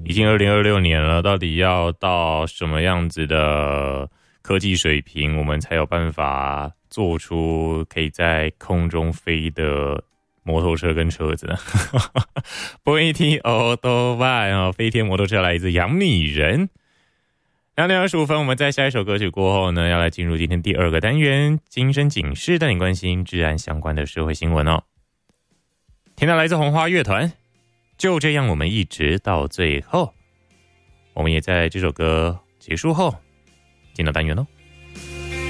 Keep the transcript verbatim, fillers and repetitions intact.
已经二零二六年了，到底要到什么样子的科技水平，我们才有办法做出可以在空中飞的摩托车跟车子呢？飞天奥多拜啊，飞天摩托车来自杨米人。两点二十五分，我们在下一首歌曲过后呢，要来进入今天第二个单元——精神警示，带你关心治安相关的社会新闻哦。听到来自红花乐团。就这样，我们一直到最后，我们也在这首歌结束后进到单元喽。